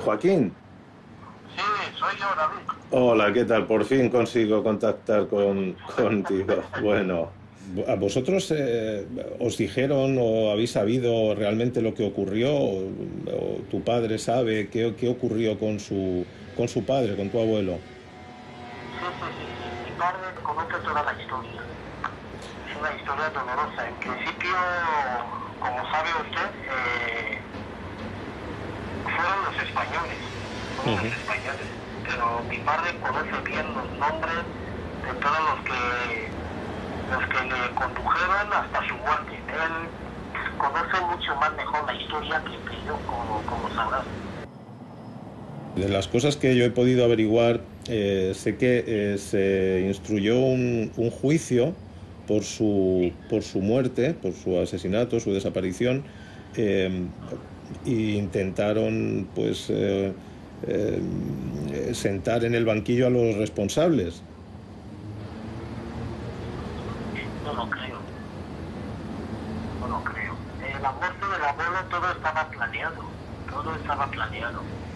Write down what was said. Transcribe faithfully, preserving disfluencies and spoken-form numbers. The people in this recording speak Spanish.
Joaquín, Sí, soy yo, David. hola, ¿qué tal? Por fin consigo contactar con, contigo. Bueno, ¿a vosotros eh, os dijeron o habéis sabido realmente lo que ocurrió? ¿O, o tu padre sabe qué, qué ocurrió con su, con su padre, con tu abuelo? Sí, sí, sí, sí. Mi padre conoce toda la historia. Es una historia dolorosa. En principio, como sabe usted, eh, fueron los españoles. Fueron los Ujú. españoles. Pero mi padre conoce bien los nombres de todos los que, los que le condujeron hasta su muerte. Él conoce mucho más mejor la historia que, que yo, como, como sabrás. De las cosas que yo he podido averiguar, eh, sé que eh, se instruyó un, un juicio por su, por su muerte, por su asesinato, su desaparición, eh, e intentaron pues eh, eh, sentar en el banquillo a los responsables. No lo creo. No lo creo. Eh, la muerte del abuelo todo estaba planeado, todo estaba planeado.